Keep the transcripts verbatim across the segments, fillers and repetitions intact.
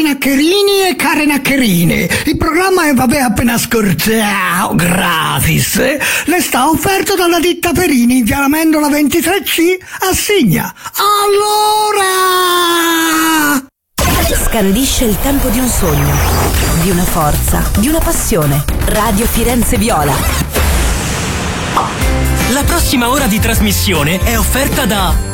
Naccherini e care Naccherini, il programma che vabbè appena ascoltato gratis le sta offerto dalla ditta Perini in via Amendola ventitré C a Signa. Allora scandisce il tempo di un sogno, di una forza, di una passione. Radio Firenze Viola. La prossima ora di trasmissione è offerta da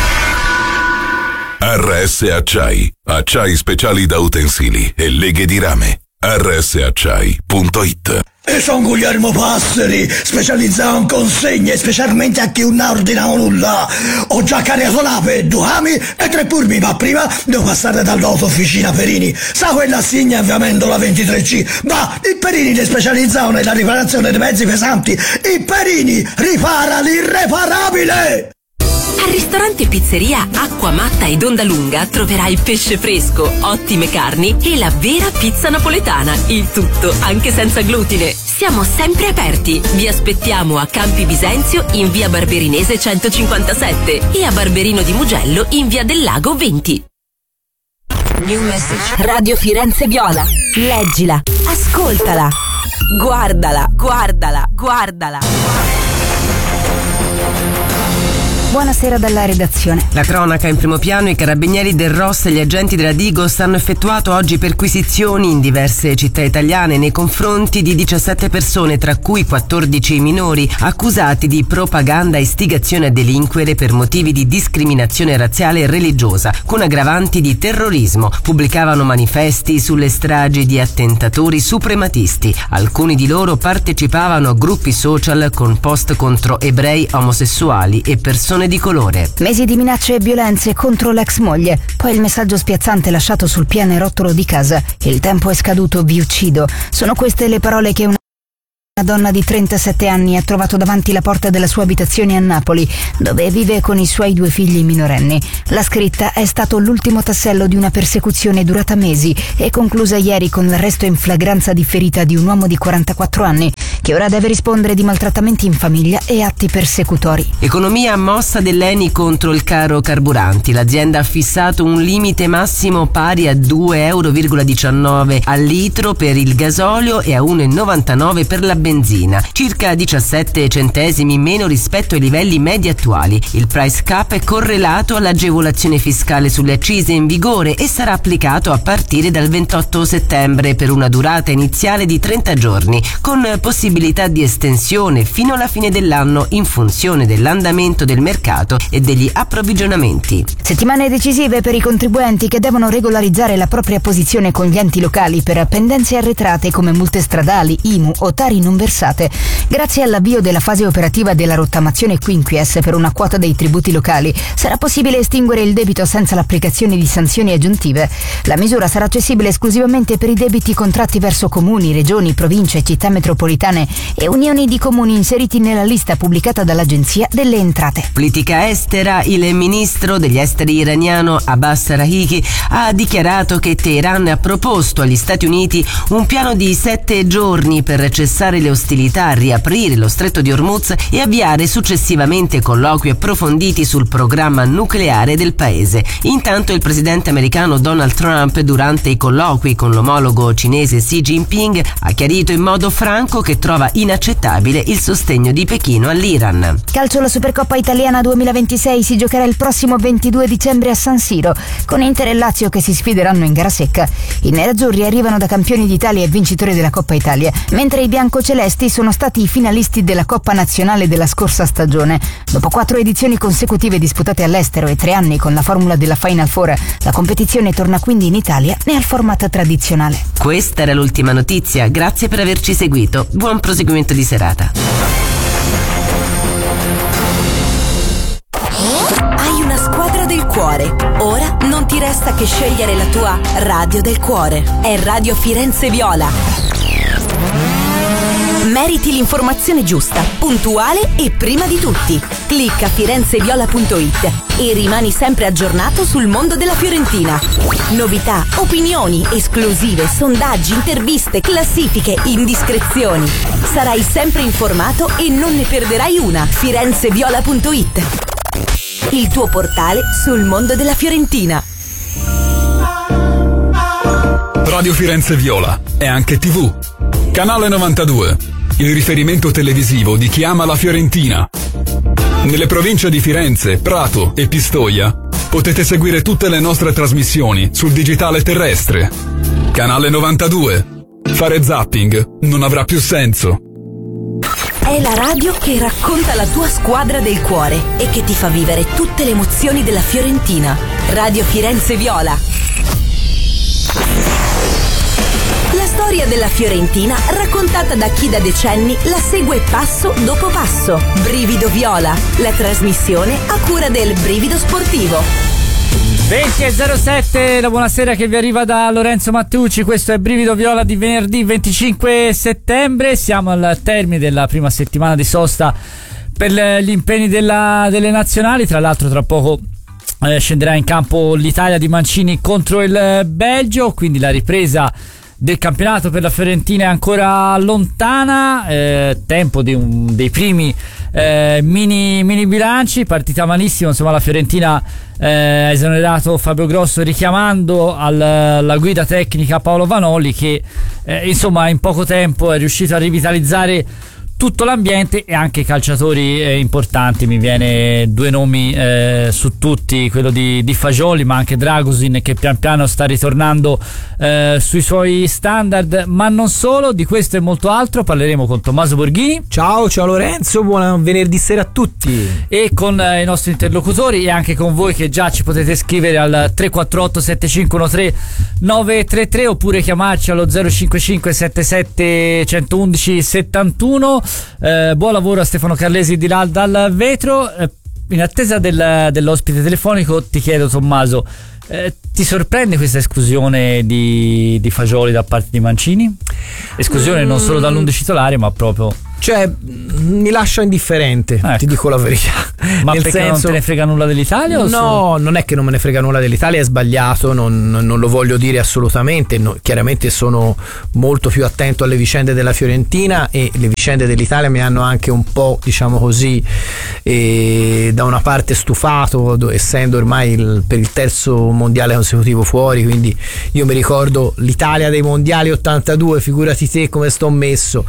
R S Acciai, acciai speciali da utensili e leghe di rame. R S acciai punto it. E sono Guglielmo Passeri, specializzato in consegne, specialmente a chi non ordina nulla. Ho già caricato l'ape, due ami e tre purmi, ma prima devo passare dall'autofficina Perini. Sa quella Signa via Amendola ventitré C. Ma il Perini è specializzato nella riparazione dei mezzi pesanti. Il Perini ripara l'irreparabile! Al ristorante Pizzeria Acqua Matta ed Onda Lunga troverai pesce fresco, ottime carni e la vera pizza napoletana. Il tutto anche senza glutine. Siamo sempre aperti. Vi aspettiamo a Campi Bisenzio in via Barberinese centocinquantasette e a Barberino di Mugello in via del Lago venti. New message. Radio Firenze Viola. Leggila, ascoltala, guardala, guardala, guardala. Buonasera dalla redazione. La cronaca in primo piano. I carabinieri del R O S e gli agenti della Digos hanno effettuato oggi perquisizioni in diverse città italiane nei confronti di diciassette persone, tra cui quattordici minori, accusati di propaganda e istigazione a delinquere per motivi di discriminazione razziale e religiosa, con aggravanti di terrorismo. Pubblicavano manifesti sulle stragi di attentatori suprematisti. Alcuni di loro partecipavano a gruppi social con post contro ebrei, omosessuali e persone di colore. Mesi di minacce e violenze contro l'ex moglie, poi il messaggio spiazzante lasciato sul pianerottolo di casa: il tempo è scaduto, vi uccido. Sono queste le parole che una Una donna di trentasette anni ha trovato davanti la porta della sua abitazione a Napoli, dove vive con i suoi due figli minorenni. La scritta è stato l'ultimo tassello di una persecuzione durata mesi e conclusa ieri con l'arresto in flagranza differita di un uomo di quarantaquattro anni, che ora deve rispondere di maltrattamenti in famiglia e atti persecutori. Economia mossa dell'Eni contro il caro carburanti. L'azienda ha fissato un limite massimo pari a due virgola diciannove euro al litro per il gasolio e a uno virgola novantanove per la benzina, circa diciassette centesimi meno rispetto ai livelli medi attuali. Il price cap è correlato all'agevolazione fiscale sulle accise in vigore e sarà applicato a partire dal ventotto settembre per una durata iniziale di trenta giorni, con possibilità di estensione fino alla fine dell'anno in funzione dell'andamento del mercato e degli approvvigionamenti. Settimane decisive per i contribuenti che devono regolarizzare la propria posizione con gli enti locali per pendenze arretrate come multe stradali, I M U o tari non versate. Grazie all'avvio della fase operativa della rottamazione Quinquies per una quota dei tributi locali, sarà possibile estinguere il debito senza l'applicazione di sanzioni aggiuntive. La misura sarà accessibile esclusivamente per i debiti contratti verso comuni, regioni, province, città metropolitane e unioni di comuni inseriti nella lista pubblicata dall'Agenzia delle Entrate. Politica estera. Il ministro degli esteri iraniano Abbas Araghchi ha dichiarato che Teheran ha proposto agli Stati Uniti un piano di sette giorni per cessare le ostilità, riaprire lo stretto di Hormuz e avviare successivamente colloqui approfonditi sul programma nucleare del paese. Intanto il presidente americano Donald Trump, durante i colloqui con l'omologo cinese Xi Jinping, ha chiarito in modo franco che trova inaccettabile il sostegno di Pechino all'Iran. Calcio. La Supercoppa Italiana duemilaventisei si giocherà il prossimo ventidue dicembre a San Siro, con Inter e Lazio che si sfideranno in gara secca. I nerazzurri arrivano da campioni d'Italia e vincitori della Coppa Italia, mentre i biancocelesti sono stati i finalisti della Coppa Nazionale della scorsa stagione. Dopo quattro edizioni consecutive disputate all'estero e tre anni con la formula della Final Four, la competizione torna quindi in Italia e al format tradizionale. Questa era l'ultima notizia, grazie per averci seguito. Buon proseguimento di serata. Hai una squadra del cuore. Ora non ti resta che scegliere la tua radio del cuore. È Radio Firenze Viola. Meriti l'informazione giusta, puntuale e prima di tutti. Clicca firenzeviola punto it e rimani sempre aggiornato sul mondo della Fiorentina. Novità, opinioni, esclusive, sondaggi, interviste, classifiche, indiscrezioni. Sarai sempre informato e non ne perderai una. firenzeviola punto it, il tuo portale sul mondo della Fiorentina. Radio Firenze Viola è anche tivù. Canale novantadue, il riferimento televisivo di chi ama la Fiorentina. Nelle province di Firenze, Prato e Pistoia potete seguire tutte le nostre trasmissioni sul digitale terrestre. Canale novantadue. Fare zapping non avrà più senso. È la radio che racconta la tua squadra del cuore e che ti fa vivere tutte le emozioni della Fiorentina. Radio Firenze Viola. La storia della Fiorentina raccontata da chi da decenni la segue passo dopo passo. Brivido Viola, la trasmissione a cura del Brivido Sportivo. venti e zero sette, la buonasera che vi arriva da Lorenzo Matteucci. Questo è Brivido Viola di venerdì venticinque settembre. Siamo al termine della prima settimana di sosta per gli impegni della, delle nazionali. Tra l'altro tra poco eh, scenderà in campo l'Italia di Mancini contro il Belgio, quindi la ripresa del campionato per la Fiorentina è ancora lontana. Eh, tempo di un, dei primi eh, mini, mini bilanci. Partita malissimo, insomma la Fiorentina eh, ha esonerato Fabio Grosso richiamando al, alla guida tecnica Paolo Vanoli, che eh, insomma in poco tempo è riuscito a rivitalizzare tutto l'ambiente e anche i calciatori eh, importanti. Mi viene due nomi eh, su tutti, quello di, di Fagioli, ma anche Dragosin, che pian piano sta ritornando eh, sui suoi standard, ma non solo. Di questo e molto altro parleremo con Tommaso Borghini. Ciao, ciao Lorenzo, buon venerdì sera a tutti. E con eh, i nostri interlocutori, e anche con voi che già ci potete scrivere al tre quattro otto sette cinque uno tre nove tre tre oppure chiamarci allo zero cinque cinque sette sette uno uno settantuno. Eh, buon lavoro a Stefano Carlesi di là dal vetro. Eh, in attesa del, dell'ospite telefonico ti chiedo, Tommaso, eh, ti sorprende questa esclusione di, di Fagioli da parte di Mancini? Esclusione mm. non solo dall'undici titolare, ma proprio... Cioè, mi lascia indifferente, ecco. Ti dico la verità. Ma Nel perché senso, non te ne frega nulla dell'Italia? O no, solo? non è che non me ne frega nulla dell'Italia, è sbagliato, non, non lo voglio dire assolutamente. No, chiaramente sono molto più attento alle vicende della Fiorentina, e le vicende dell'Italia mi hanno anche un po', diciamo così, eh, da una parte stufato, do, essendo ormai il, per il terzo mondiale consecutivo fuori. Quindi io mi ricordo l'Italia dei mondiali ottantadue, figurati te come sto messo.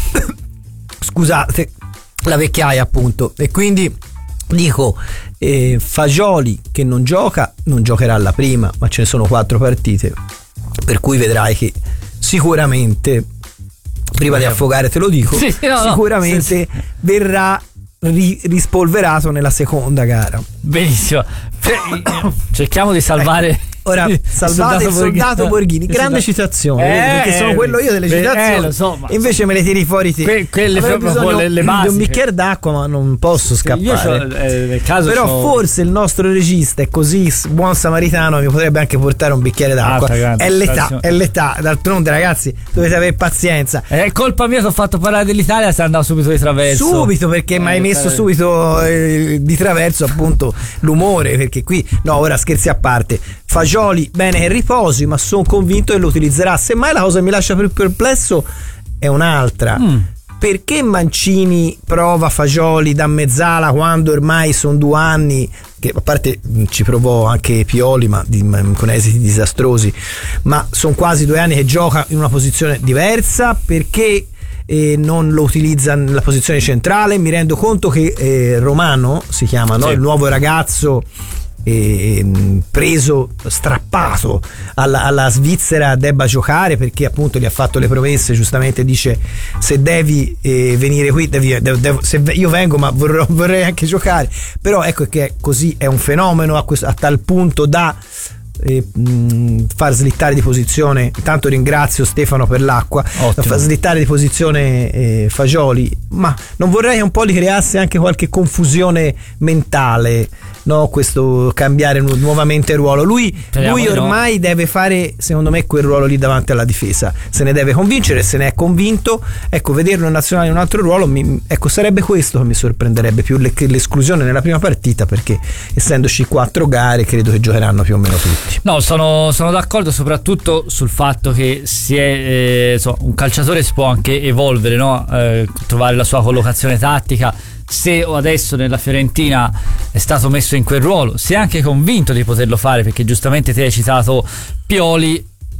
Scusate la vecchiaia, appunto. E quindi dico, eh, Fagioli che non gioca, non giocherà alla prima, ma ce ne sono quattro partite, per cui vedrai che sicuramente, prima di affogare te lo dico, sì, no, sicuramente no, sì, sì. verrà ri- rispolverato nella seconda gara. Benissimo, cerchiamo di salvare. Ora, salvate il soldato Borghini, grande citazione, eh, perché sono quello io delle citazioni, eh, lo so, ma invece me le tiri fuori te. Que- quelle proprio le, le basi. Di un bicchiere d'acqua, ma non posso scappare. Io eh, nel caso Però c'ho... forse il nostro regista è così buon samaritano, mi potrebbe anche portare un bicchiere d'acqua. Ah, grande, è l'età, è l'età. D'altronde, ragazzi, dovete avere pazienza. È colpa mia che ho fatto parlare dell'Italia, sei andato subito di traverso. Subito, perché eh, mi hai messo subito eh, di traverso, appunto, l'umore, perché qui, no, ora scherzi a parte. Fagioli bene che riposi, ma sono convinto che lo utilizzerà. Semmai la cosa che mi lascia più perplesso è un'altra. Mm. Perché Mancini prova Fagioli da mezzala quando ormai sono due anni che, a parte ci provò anche Pioli, ma di, con esiti disastrosi, ma sono quasi due anni che gioca in una posizione diversa? Perché e non lo utilizza nella posizione centrale? Mi rendo conto che eh, Romano si chiama, no? Sì. Il nuovo ragazzo E preso, strappato alla, alla Svizzera, debba giocare, perché appunto gli ha fatto le promesse. Giustamente dice: se devi eh, venire qui devi, dev, dev, se io vengo, ma vorrò, vorrei anche giocare. Però ecco che così è un fenomeno a, questo, a tal punto da eh, mh, far slittare di posizione. Intanto ringrazio Stefano per l'acqua. Da far slittare di posizione eh, Fagioli, ma non vorrei che un po' gli creasse anche qualche confusione mentale, no, questo cambiare nu- nuovamente il ruolo. Lui, lui ormai no. deve fare, secondo me, quel ruolo lì davanti alla difesa. Se ne deve convincere, se ne è convinto. Ecco, vederlo in nazionale in un altro ruolo, mi, ecco, sarebbe questo che mi sorprenderebbe più le, l'esclusione nella prima partita, perché essendoci quattro gare credo che giocheranno più o meno tutti. No, sono, sono d'accordo, soprattutto sul fatto che si è, eh, so, un calciatore si può anche evolvere, no? Eh, trovare la sua collocazione tattica. Se adesso nella Fiorentina è stato messo in quel ruolo, si è anche convinto di poterlo fare, perché giustamente te hai citato Pioli,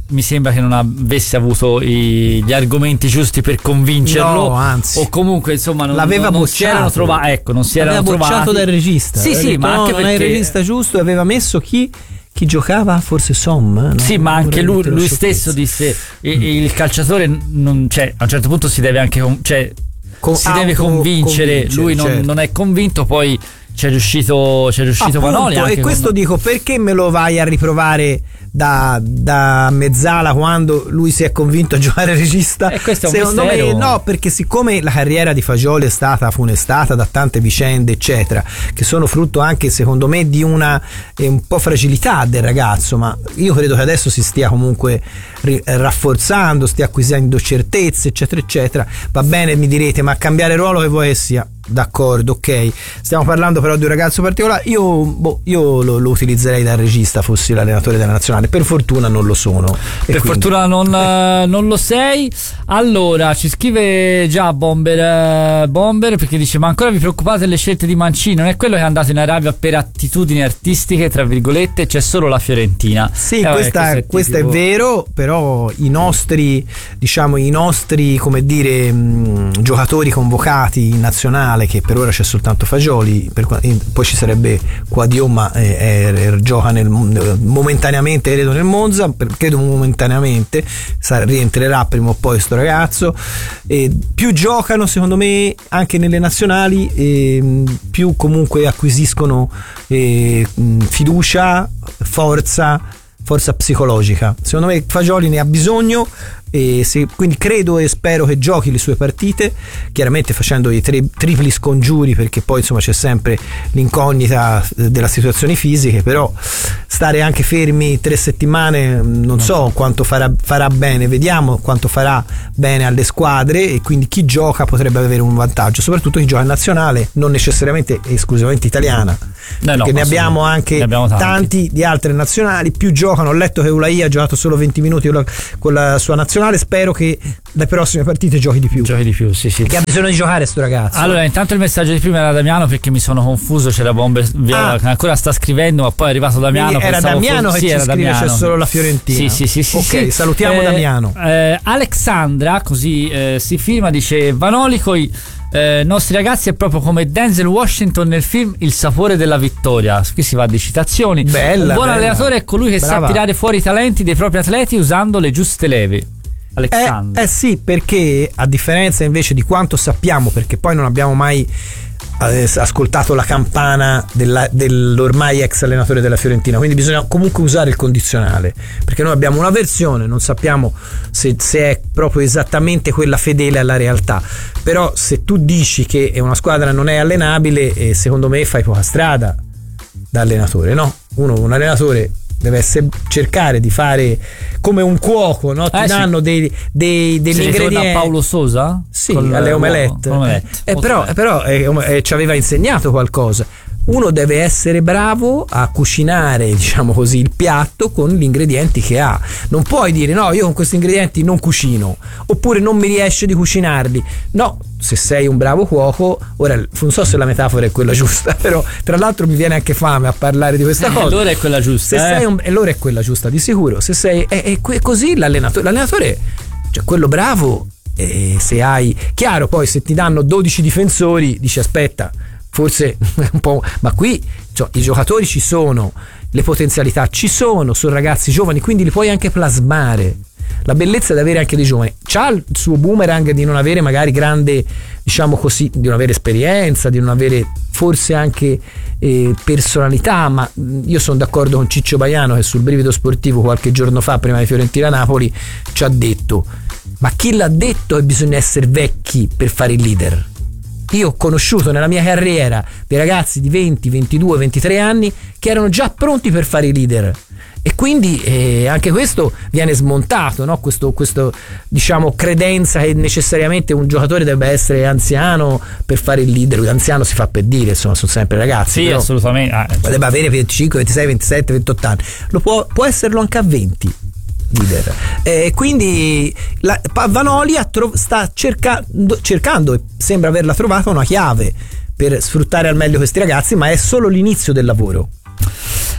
mi sembra che non avesse avuto i, gli argomenti giusti per convincerlo, no, anzi, o comunque insomma non, l'aveva non, non si erano trovati, ecco, non si erano aveva bocciato trovati dal regista. Sì, sì, detto, ma no, anche non perché è il regista giusto, aveva messo chi chi giocava, forse Som, no? Sì, ma anche lui, lui stesso disse il, il calciatore non, cioè, a un certo punto si deve anche cioè, Con, si deve convincere, convincere lui non, certo. non è convinto, poi c'è riuscito c'è riuscito Appunto, Vanoli anche e questo con... dico, perché me lo vai a riprovare da, da mezzala quando lui si è convinto a giocare regista? E questo è un secondo mistero. me no, perché siccome la carriera di Fagioli è stata funestata da tante vicende eccetera, che sono frutto anche secondo me di una eh, un po' fragilità del ragazzo, ma io credo che adesso si stia comunque ri- rafforzando, stia acquisendo certezze eccetera eccetera. Va bene, mi direte, ma cambiare ruolo che vuoi che sia, d'accordo, ok, stiamo parlando però di un ragazzo particolare. Io, boh, io lo, lo utilizzerei da regista fossi l'allenatore della nazionale. Per fortuna non lo sono. Per quindi... fortuna non, uh, non lo sei. Allora ci scrive già Bomber uh, Bomber perché dice: ma ancora vi preoccupate delle scelte di Mancini? Non è quello che è andato in Arabia per attitudini artistiche, tra virgolette, c'è solo la Fiorentina. Sì, eh, questa, vabbè, è, questo è vero, però i nostri, diciamo, i nostri, come dire, mh, giocatori convocati in nazionale, che per ora c'è soltanto Fagioli, per, poi ci sarebbe Quadioma, eh, eh, gioca nel, momentaneamente credo nel Monza, credo momentaneamente rientrerà prima o poi sto ragazzo, e più giocano secondo me anche nelle nazionali, e più comunque acquisiscono eh, fiducia, forza forza psicologica. Secondo me Fagioli ne ha bisogno, e se, quindi credo e spero che giochi le sue partite, chiaramente facendo i tri, tripli scongiuri, perché poi insomma c'è sempre l'incognita della situazioni fisiche, però stare anche fermi tre settimane non so quanto farà, farà bene, vediamo quanto farà bene alle squadre, e quindi chi gioca potrebbe avere un vantaggio, soprattutto chi gioca in nazionale, non necessariamente esclusivamente italiana, no, perché no, ne abbiamo anche ne abbiamo tanti. tanti di altre nazionali, più giocano. Ho letto che Ulai ha giocato solo venti minuti con la, con la sua nazionale, spero che le prossime partite giochi di più. Giochi di più, sì, sì. Che ha bisogno di giocare sto ragazzo. Allora, intanto il messaggio di prima era Damiano, perché mi sono confuso, c'era Bomber Viola ah. che ancora sta scrivendo, ma poi è arrivato Damiano. Era Damiano forse, che sì, ci era scrive, Damiano. C'è solo la Fiorentina. Sì, sì, sì, sì, ok, sì. salutiamo eh, Damiano. Eh, Alexandra, così eh, si firma, dice: Vanoli coi eh, nostri ragazzi è proprio come Denzel Washington nel film Il sapore della vittoria. Qui si va di citazioni. Bella, un buon bella. allenatore è colui che Brava. sa tirare fuori i talenti dei propri atleti usando le giuste leve. Alexandra. Eh, eh sì, perché a differenza invece di quanto sappiamo, perché poi non abbiamo mai eh, ascoltato la campana della, dell'ormai ex allenatore della Fiorentina, quindi bisogna comunque usare il condizionale, perché noi abbiamo una versione, non sappiamo se, se è proprio esattamente quella fedele alla realtà, però se tu dici che una squadra non è allenabile, eh, secondo me fai poca strada da allenatore, no? Uno, un allenatore deve essere, cercare di fare come un cuoco, no? Ti eh, danno sì. dei, dei, degli Se ingredienti. A Paolo Sosa? Sì, Col, alle omelette. con omelette. Eh, però, però eh, eh, ci aveva insegnato qualcosa. Uno deve essere bravo a cucinare, diciamo così, il piatto con gli ingredienti che ha. Non puoi dire: no, io con questi ingredienti non cucino, oppure non mi riesce di cucinarli. No, se sei un bravo cuoco, ora non so se la metafora è quella giusta, però tra l'altro mi viene anche fame a parlare di questa cosa. Allora è quella giusta. Se eh? sei un, allora è quella giusta di sicuro. Se sei è, è que, così l'allenatore, l'allenatore, cioè quello bravo, eh, se hai chiaro, poi se ti danno dodici difensori dici aspetta, forse un po', ma qui cioè, i giocatori ci sono, le potenzialità ci sono, sono ragazzi giovani, quindi li puoi anche plasmare. La bellezza di avere anche dei giovani. C'ha il suo boomerang di non avere magari grande, diciamo così, di non avere esperienza, di non avere forse anche eh, personalità, ma io sono d'accordo con Ciccio Baiano che sul Brivido Sportivo qualche giorno fa, prima di Fiorentina-Napoli, ci ha detto: ma chi l'ha detto che bisogna essere vecchi per fare il leader? Io ho conosciuto nella mia carriera dei ragazzi di venti, ventidue, ventitré anni che erano già pronti per fare i leader, e quindi eh, anche questo viene smontato, no? Questo, questo diciamo credenza che necessariamente un giocatore debba essere anziano per fare il leader. Anziano si fa per dire, insomma, sono sempre ragazzi. Sì, assolutamente. Ah, ma debba avere venticinque, ventisei, ventisette, ventotto anni. Lo può, può esserlo anche a venti. Leader. E quindi la, Vanoli ha tro- sta cercando, cercando e sembra averla trovata una chiave per sfruttare al meglio questi ragazzi, ma è solo l'inizio del lavoro.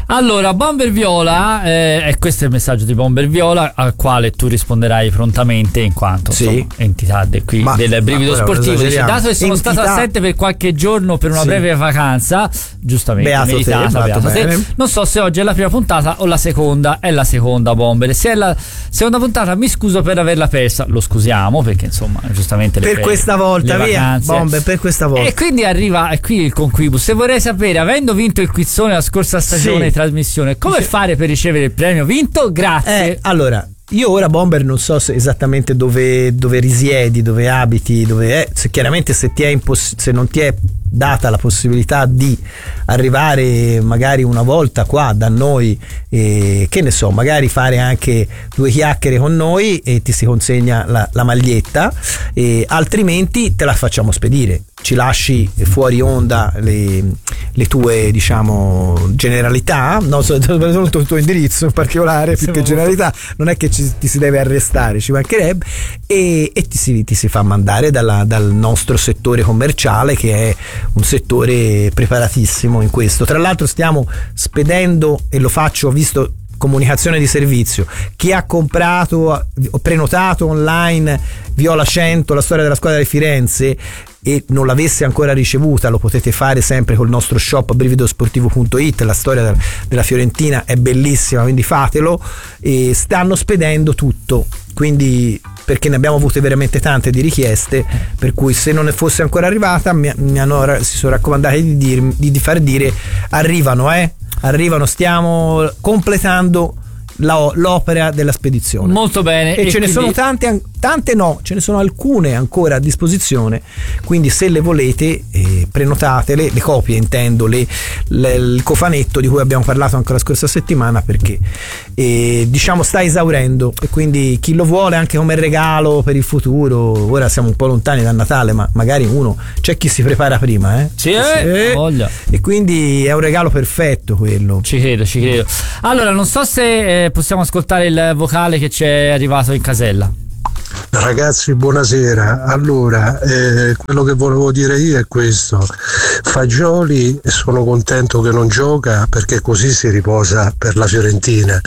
Allora, Bomber Viola, eh, e questo è il messaggio di Bomber Viola al quale tu risponderai prontamente in quanto sì. insomma, entità de qui, ma, del brivido ma sportivo. Dice, dato che sono entità... stato assente per qualche giorno per una sì. breve vacanza, giustamente beato meritata, te, beato te. Non so se oggi è la prima puntata o la seconda. È la seconda, Bomber. Se è la seconda puntata mi scuso per averla persa, lo scusiamo perché insomma giustamente le per pre- questa volta le via vacanze. Bomber, per questa volta. E quindi arriva e qui il conquibus. E vorrei sapere, avendo vinto il quizzone la scorsa stagione sì. di trasmissione, come fare per ricevere il premio vinto? Grazie. Eh, allora, io ora, Bomber, non so se esattamente dove, dove risiedi, dove abiti, dove è. Se, chiaramente se, ti è imposs- se non ti è data la possibilità di arrivare magari una volta qua da noi, eh, che ne so, magari fare anche due chiacchiere con noi e ti si consegna la, la maglietta, eh, altrimenti te la facciamo spedire. Ci lasci fuori onda le, le tue, diciamo, generalità, no, soprattutto il tuo indirizzo in particolare, più che generalità, non è che ci, ti si deve arrestare, ci mancherebbe, e, e ti, si, ti si fa mandare dalla, dal nostro settore commerciale, che è un settore preparatissimo in questo. Tra l'altro stiamo spedendo, e lo faccio, ho visto comunicazione di servizio, chi ha comprato o prenotato online Viola cento, la storia della squadra di Firenze, e non l'avesse ancora ricevuta, lo potete fare sempre col nostro shop brividosportivo punto it. La storia della Fiorentina è bellissima, quindi fatelo. E stanno spedendo tutto, quindi, perché ne abbiamo avute veramente tante di richieste, per cui se non ne fosse ancora arrivata mi, mi hanno, si sono raccomandati di, dir, di, di far dire arrivano, eh arrivano, stiamo completando la, l'opera della spedizione. Molto bene. E, e ce quindi... ne sono tante, tante no, ce ne sono alcune ancora a disposizione, quindi se le volete eh, prenotatele, le copie intendo, le, le, il cofanetto di cui abbiamo parlato anche la scorsa settimana, perché eh, diciamo sta esaurendo, e quindi chi lo vuole anche come regalo per il futuro. Ora siamo un po' lontani dal Natale, ma magari uno, c'è chi si prepara prima, eh? Sì, eh, voglia. E quindi è un regalo perfetto quello. Ci credo, ci credo. Allora, non so se eh, possiamo ascoltare il vocale che ci è arrivato in casella. Ragazzi, buonasera. Allora, eh, quello che volevo dire io è questo: Fagioli, sono contento che non gioca, perché così si riposa per la Fiorentina,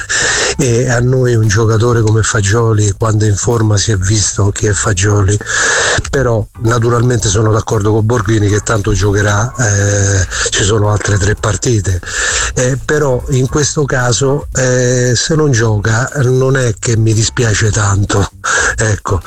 e a noi un giocatore come Fagioli, quando in forma, si è visto chi è Fagioli. Però naturalmente sono d'accordo con Borghini che tanto giocherà, eh, ci sono altre tre partite, eh, però in questo caso eh, se non gioca non è che mi dispiace tanto, ecco,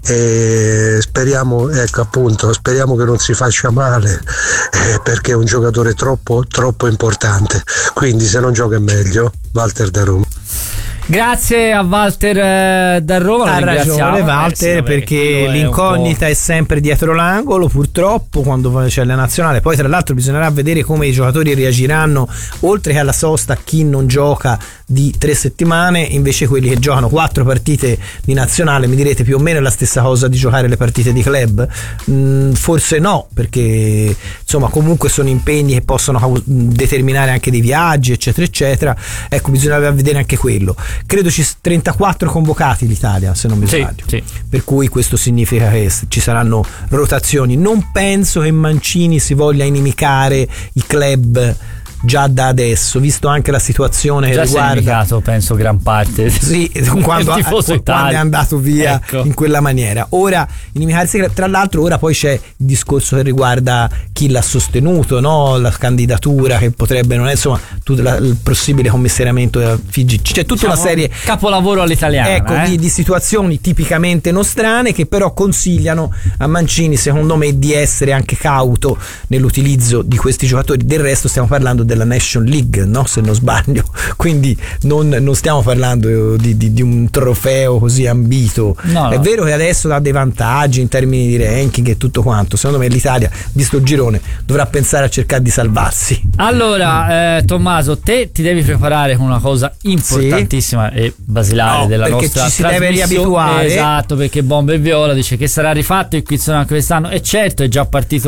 e speriamo, ecco appunto, speriamo che non si faccia male, eh, perché è un giocatore troppo troppo importante, quindi se non gioca è meglio. Walter da Roma. Grazie a Walter eh, da Roma. Ha ragione Walter, eh sì, perché l'incognita è, è sempre dietro l'angolo, purtroppo, quando c'è la nazionale. Poi tra l'altro bisognerà vedere come i giocatori reagiranno, oltre che alla sosta chi non gioca di tre settimane, invece quelli che giocano quattro partite di nazionale. Mi direte più o meno è la stessa cosa di giocare le partite di club? Mm, forse no, perché insomma comunque sono impegni che possono determinare anche dei viaggi eccetera eccetera. Ecco, bisogna vedere anche quello. Credo ci trentaquattro convocati l'Italia, se non mi sbaglio, sì, sì. Per cui questo significa che ci saranno rotazioni. Non penso che Mancini si voglia inimicare i club già da adesso, visto anche la situazione che già riguarda, si è indicato, penso, gran parte sì, quando, a, quando è andato via, ecco, in quella maniera. Ora inimicarsi, tra l'altro ora poi c'è il discorso che riguarda chi l'ha sostenuto, no? La candidatura che potrebbe non è, insomma, tutto la, il possibile commissariamento della F I G C, c'è tutta diciamo, una serie capolavoro all'italiana, ecco, eh? di, di situazioni tipicamente nostrane, che però consigliano a Mancini, secondo me, di essere anche cauto nell'utilizzo di questi giocatori. Del resto stiamo parlando della Nation League, no? Se non sbaglio, quindi non, non stiamo parlando di, di, di un trofeo così ambito. No, è no. vero che adesso ha dei vantaggi in termini di ranking e tutto quanto. Secondo me l'Italia di sto girone dovrà pensare a cercare di salvarsi. Allora, eh, Tommaso, te ti devi preparare con una cosa importantissima, sì, e basilare, no, della nostra ci si deve riabituare. Esatto, perché Bomber Viola dice che sarà rifatto il quizzone anche quest'anno, e certo è già partito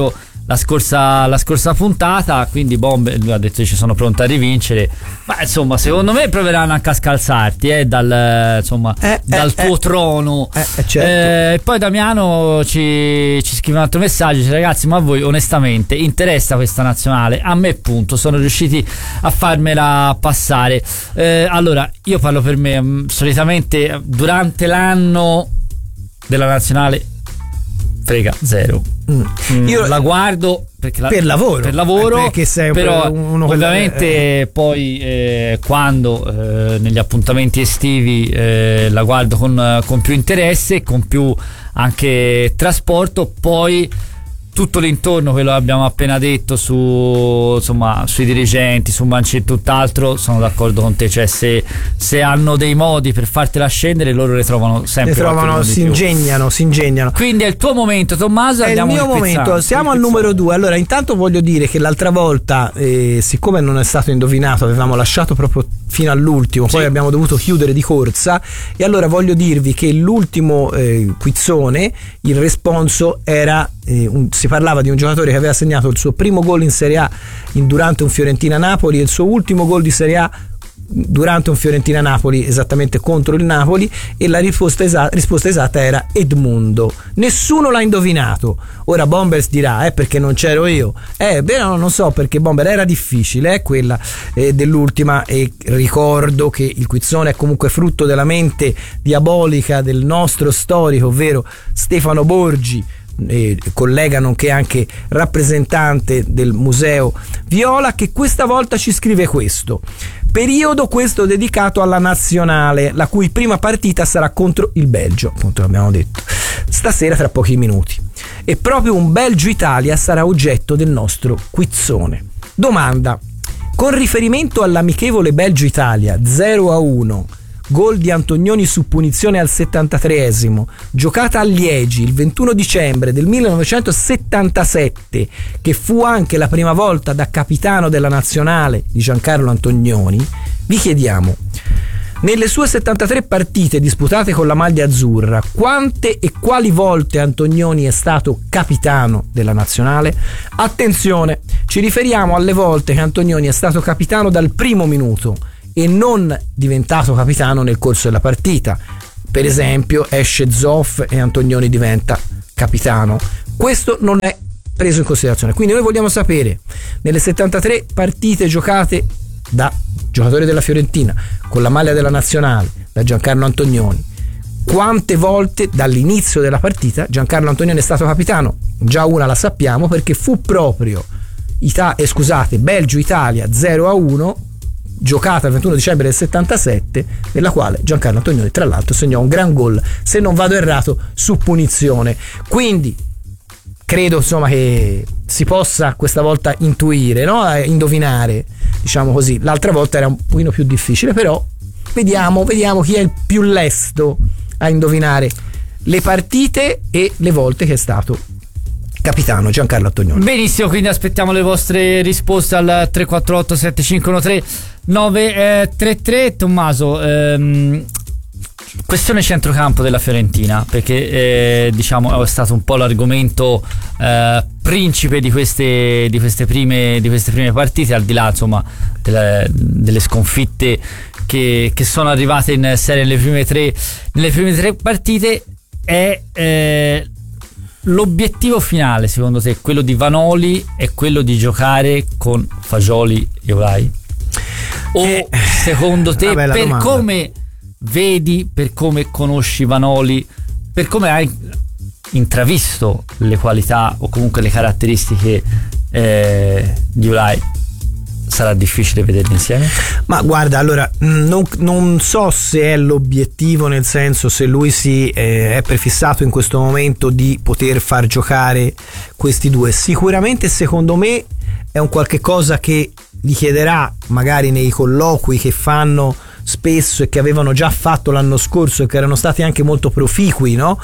la scorsa, la scorsa puntata, quindi Bomber lui ha detto che ci sono pronto a rivincere, ma insomma secondo me proveranno anche a scalzarti eh, dal, insomma, eh, dal eh, tuo eh, trono eh, eh, certo. eh, e poi Damiano ci, ci scrive un altro messaggio, dice: ragazzi, ma a voi onestamente interessa questa nazionale? A me punto, sono riusciti a farmela passare. Eh, allora io parlo per me, solitamente durante l'anno della nazionale frega zero. Mm. Io la guardo perché la, per lavoro, per lavoro eh, perché sei però uno ovviamente eh. poi eh, quando eh, negli appuntamenti estivi eh, la guardo con, con più interesse, con più anche trasporto. Poi tutto l'intorno, quello che abbiamo appena detto su, insomma, sui dirigenti, su Mancini e tutt'altro, sono d'accordo con te, cioè se, se hanno dei modi per fartela scendere, loro le trovano sempre, le trovano, si ingegnano, si ingegnano. Quindi è il tuo momento, Tommaso, è il mio momento, siamo al numero due. Allora intanto voglio dire che l'altra volta eh, siccome non è stato indovinato, avevamo lasciato proprio fino all'ultimo, sì. Poi abbiamo dovuto chiudere di corsa, e allora voglio dirvi che l'ultimo eh, quizzone, il responso era eh, un, si parlava di un giocatore che aveva segnato il suo primo gol in Serie A in, durante un Fiorentina-Napoli e il suo ultimo gol di Serie A durante un Fiorentina-Napoli, esattamente contro il Napoli, e la risposta, esa- risposta esatta era Edmundo. Nessuno l'ha indovinato. Ora Bombers dirà eh perché non c'ero io, eh beh no, non so perché Bomber era difficile eh, quella eh, dell'ultima, e ricordo che il quizzone è comunque frutto della mente diabolica del nostro storico, ovvero Stefano Borgi, eh, collega nonché anche rappresentante del Museo Viola, che questa volta ci scrive questo: periodo questo dedicato alla nazionale, la cui prima partita sarà contro il Belgio, appunto l'abbiamo detto, stasera tra pochi minuti, e proprio un Belgio-Italia sarà oggetto del nostro quizzone. Domanda: con riferimento all'amichevole Belgio-Italia zero a uno, gol di Antonioni su punizione al settantatreesimo, giocata a Liegi il ventuno dicembre del millenovecentosettantasette, che fu anche la prima volta da capitano della nazionale di Giancarlo Antonioni, vi chiediamo: nelle sue settantatré partite disputate con la maglia azzurra, quante e quali volte Antonioni è stato capitano della nazionale? Attenzione, ci riferiamo alle volte che Antonioni è stato capitano dal primo minuto e non diventato capitano nel corso della partita. Per esempio esce Zoff e Antonioni diventa capitano. Questo non è preso in considerazione, quindi noi vogliamo sapere, nelle settantatré partite giocate da giocatore della Fiorentina con la maglia della nazionale da Giancarlo Antonioni, quante volte dall'inizio della partita Giancarlo Antonioni è stato capitano? Già una la sappiamo, perché fu proprio Ita- eh, scusate Belgio-Italia zero a uno, giocata il ventuno dicembre del settantasette, nella quale Giancarlo Antonioni tra l'altro segnò un gran gol, se non vado errato, su punizione. Quindi credo insomma che si possa questa volta intuire, no? Indovinare, diciamo così. L'altra volta era un pochino più difficile, però vediamo, vediamo chi è il più lesto a indovinare le partite e le volte che è stato capitano Giancarlo Antonioni. Benissimo, quindi aspettiamo le vostre risposte al tre quattro otto sette cinque uno tre nove tre tre. Tommaso, ehm, questione centrocampo della Fiorentina, perché eh, diciamo è stato un po' l'argomento eh, principe di queste, di queste prime di queste prime partite, al di là insomma delle, delle sconfitte che, che sono arrivate in serie nelle prime tre nelle prime tre partite. È eh, l'obiettivo finale, secondo te, quello di Vanoli, è quello di giocare con Fagioli e Ulai? O eh, secondo te, per domanda. Come vedi, per come conosci Vanoli, per come hai intravisto le qualità o comunque le caratteristiche eh, di Ulai, sarà difficile vederli insieme? Ma guarda, allora non, non so se è l'obiettivo, nel senso se lui si eh, è prefissato in questo momento di poter far giocare questi due. Sicuramente secondo me è un qualche cosa che gli chiederà magari nei colloqui che fanno spesso e che avevano già fatto l'anno scorso e che erano stati anche molto proficui, no?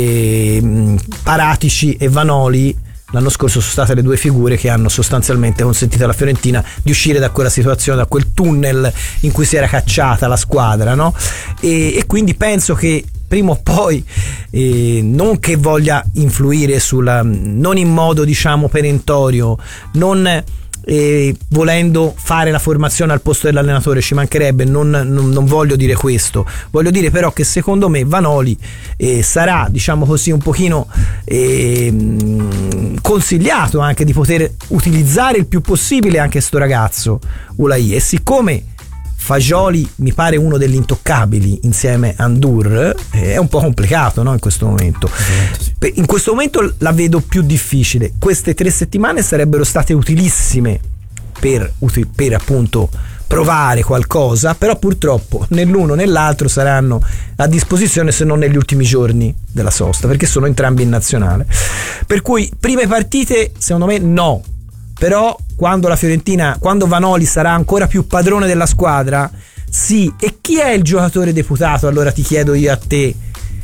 E, Paratici e Vanoli l'anno scorso sono state le due figure che hanno sostanzialmente consentito alla Fiorentina di uscire da quella situazione, da quel tunnel in cui si era cacciata la squadra, no? E, e quindi penso che prima o poi eh, non che voglia influire sulla, non in modo diciamo perentorio, non E volendo fare la formazione al posto dell'allenatore, ci mancherebbe, non, non, non voglio dire questo, voglio dire però che secondo me Vanoli eh, sarà diciamo così un pochino eh, consigliato anche di poter utilizzare il più possibile anche sto ragazzo Ulai, e siccome Fagioli mi pare uno degli intoccabili insieme a Ndour, eh, è un po' complicato, no, in questo momento. In questo momento la vedo più difficile. Queste tre settimane sarebbero state utilissime per, per appunto provare qualcosa, però purtroppo né l'uno né l'altro saranno a disposizione se non negli ultimi giorni della sosta, perché sono entrambi in nazionale. Per cui prime partite secondo me no, però quando la Fiorentina, quando Vanoli sarà ancora più padrone della squadra, sì. E chi è il giocatore deputato, allora ti chiedo io a te,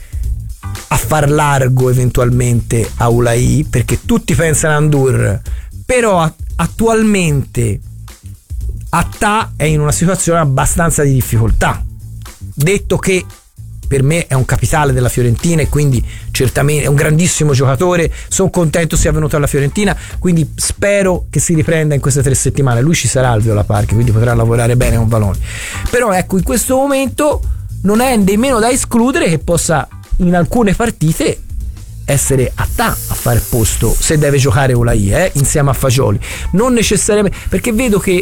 a far largo eventualmente a Ulai, perché tutti pensano a Ndour, però attualmente Attà è in una situazione abbastanza di difficoltà, detto che per me è un capitale della Fiorentina e quindi certamente è un grandissimo giocatore, sono contento sia venuto alla Fiorentina, quindi spero che si riprenda in queste tre settimane. Lui ci sarà al Viola Park, quindi potrà lavorare bene con Vanoli, però ecco, in questo momento non è nemmeno da escludere che possa in alcune partite essere Attà a fare posto, se deve giocare Ulai eh, insieme a Fagioli, non necessariamente, perché vedo che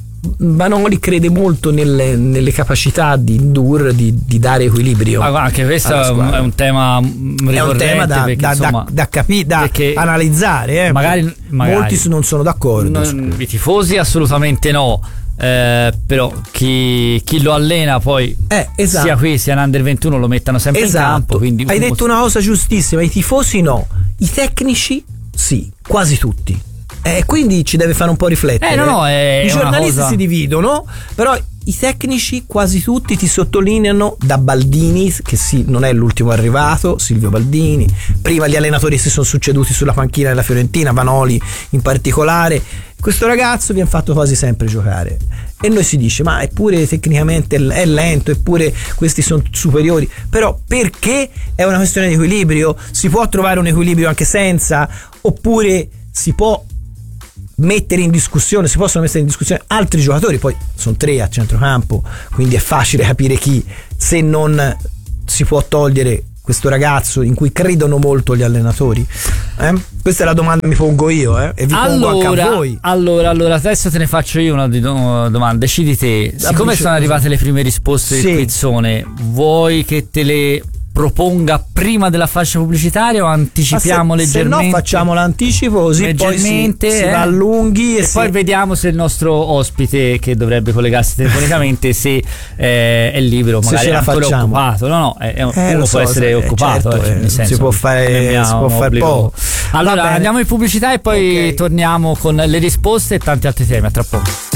Vanoli crede molto nelle, nelle capacità di Ndour di, di dare equilibrio. Ah, anche questo è un tema ricorrente, è un tema da, perché, da, insomma, da, da, capi, da analizzare eh. magari, magari molti non sono d'accordo, non, i tifosi assolutamente no, eh, però chi, chi lo allena poi eh, esatto. sia qui sia in Under ventuno lo mettano sempre esatto. in campo, quindi hai detto una cosa giustissima, i tifosi no, i tecnici sì, quasi tutti. Eh, quindi ci deve fare un po' riflettere. Eh, no, no, è I giornalisti cosa... si dividono, però i tecnici quasi tutti ti sottolineano, da Baldini, che sì, non è l'ultimo arrivato, Silvio Baldini, prima gli allenatori si sono succeduti sulla panchina della Fiorentina, Vanoli in particolare, questo ragazzo viene fatto quasi sempre giocare e noi si dice ma eppure tecnicamente è lento, eppure questi sono superiori, però perché è una questione di equilibrio, si può trovare un equilibrio anche senza, oppure si può mettere in discussione, si possono mettere in discussione altri giocatori, poi sono tre a centrocampo, quindi è facile capire chi, se non si può togliere questo ragazzo in cui credono molto gli allenatori. Eh? Questa è la domanda che mi pongo io eh? e vi allora, pongo anche a voi. Allora, allora adesso te ne faccio io una domanda, decidi te. Siccome sono arrivate le prime risposte sì. del quizzone, vuoi che te le proponga prima della fascia pubblicitaria o anticipiamo se, leggermente? Se no facciamo l'anticipo così leggermente, poi si, eh? si va a lunghi e, e e si... poi vediamo se il nostro ospite che dovrebbe collegarsi telefonicamente se eh, è libero, magari se è ancora facciamo. occupato. No, no, è, è, eh, uno so, può essere eh, occupato, certo, eh, nel senso, si può fare, si può fare poco. Allora andiamo in pubblicità e poi okay. torniamo con le risposte e tanti altri temi. A tra poco.